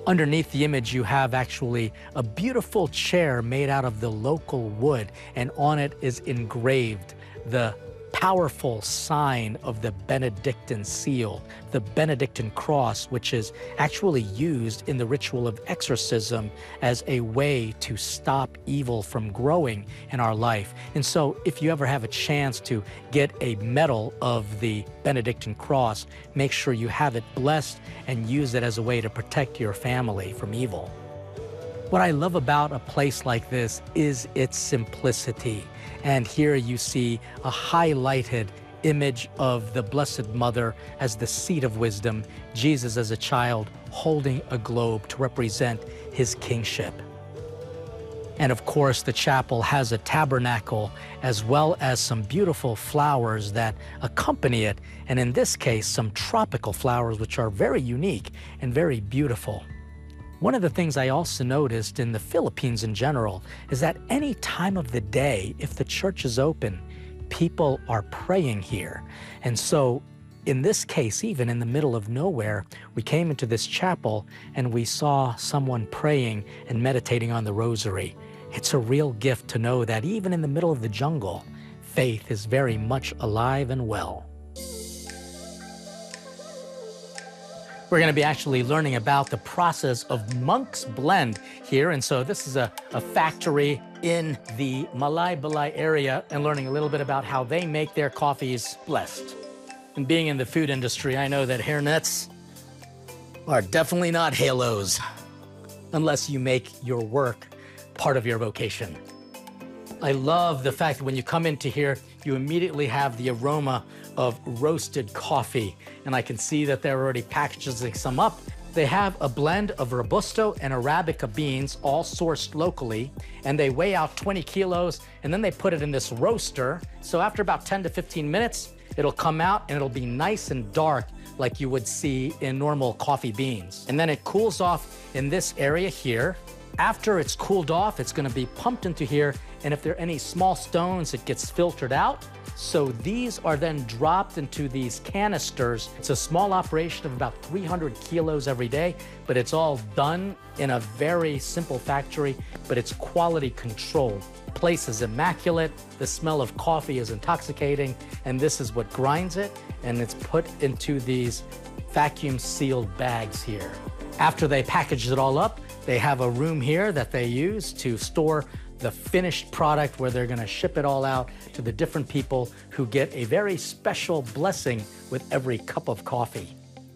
Underneath the image, you have actually a beautiful chair made out of the local wood, and on it is engraved the powerful sign of the Benedictine seal, the Benedictine cross, which is actually used in the ritual of exorcism as a way to stop evil from growing in our life. And so if you ever have a chance to get a medal of the Benedictine cross, make sure you have it blessed and use it as a way to protect your family from evil. What I love about a place like this is its simplicity. And here you see a highlighted image of the Blessed Mother as the seat of wisdom, Jesus as a child holding a globe to represent his kingship. And of course, the chapel has a tabernacle as well as some beautiful flowers that accompany it. And in this case, some tropical flowers, which are very unique and very beautiful. One of the things I also noticed in the Philippines in general is that any time of the day, if the church is open, people are praying here. And so in this case, even in the middle of nowhere, we came into this chapel and we saw someone praying and meditating on the rosary. It's a real gift to know that even in the middle of the jungle, faith is very much alive and well. We're going to be actually learning about the process of Monk's Blend here. And so this is a factory in the Malaybalay area, and learning a little bit about how they make their coffees blessed. And being in the food industry, I know that hairnets are definitely not halos unless you make your work part of your vocation. I love the fact that when you come into here, you immediately have the aroma of roasted coffee. And I can see that they're already packaging some up. They have a blend of Robusto and Arabica beans, all sourced locally, and they weigh out 20 kilos, and then they put it in this roaster. So after about 10 to 15 minutes, it'll come out and it'll be nice and dark like you would see in normal coffee beans. And then it cools off in this area here. After it's cooled off, it's gonna be pumped into here, and if there are any small stones, it gets filtered out. So these are then dropped into these canisters. It's a small operation of about 300 kilos every day, but it's all done in a very simple factory, but it's quality controlled. The place is immaculate, the smell of coffee is intoxicating, and this is what grinds it, and it's put into these vacuum-sealed bags here. After they package it all up, they have a room here that they use to store the finished product, where they're gonna ship it all out to the different people who get a very special blessing with every cup of coffee.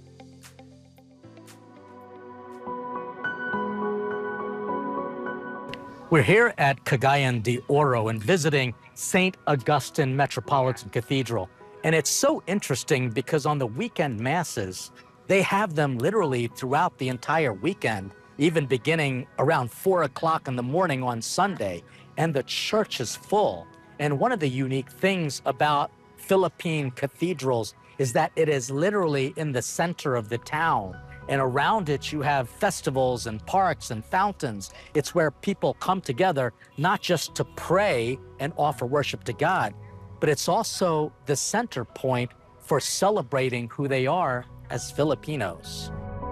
We're here at Cagayan de Oro and visiting St. Augustine Metropolitan Cathedral. And it's so interesting because on the weekend masses, they have them literally throughout the entire weekend, even beginning around 4 o'clock in the morning on Sunday, and the church is full. And one of the unique things about Philippine cathedrals is that it is literally in the center of the town. And around it, you have festivals and parks and fountains. It's where people come together, not just to pray and offer worship to God, but it's also the center point for celebrating who they are as Filipinos.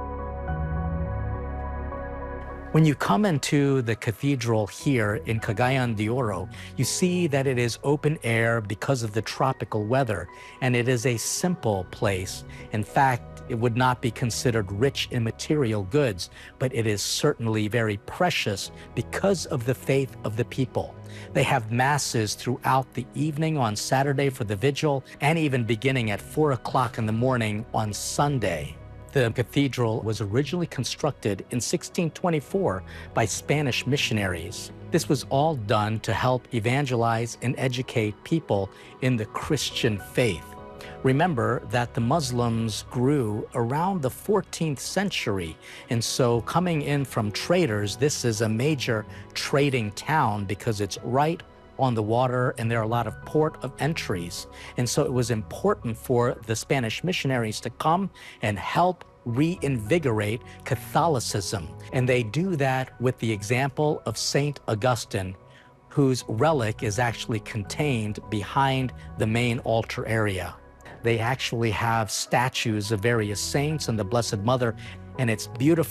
When you come into the cathedral here in Cagayan de Oro, you see that it is open air because of the tropical weather, and it is a simple place. In fact, it would not be considered rich in material goods, but it is certainly very precious because of the faith of the people. They have masses throughout the evening on Saturday for the vigil, and even beginning at 4 o'clock in the morning on Sunday. The cathedral was originally constructed in 1624 by Spanish missionaries. This was all done to help evangelize and educate people in the Christian faith. Remember that the Muslims grew around the 14th century, and so coming in from traders, this is a major trading town because it's right on the water and there are a lot of port of entries. And so it was important for the Spanish missionaries to come and help reinvigorate Catholicism. And they do that with the example of St. Augustine, whose relic is actually contained behind the main altar area. They actually have statues of various saints and the Blessed Mother, and it's beautiful.